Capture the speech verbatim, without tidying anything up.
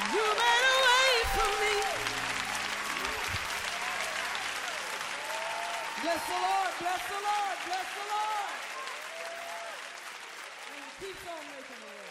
You made a way for me. Bless the Lord, bless the Lord, bless the Lord. And he keeps on making a way.